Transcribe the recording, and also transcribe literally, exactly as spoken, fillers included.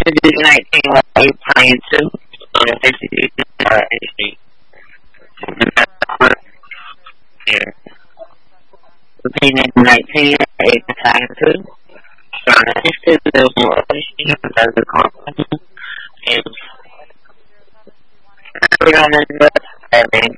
nineteen, what are you planning to? Uh, this is uh, actually, here. Repeating nineteen, what are you planning to? Uh, this is the more issue of the company. And everyone is just having